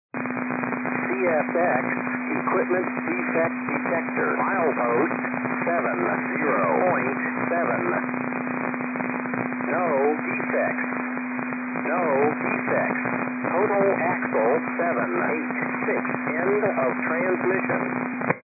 CSX Equipment Defect Detector. Milepost 70.7. No defects. No defects. Total axle 786. End of transmission.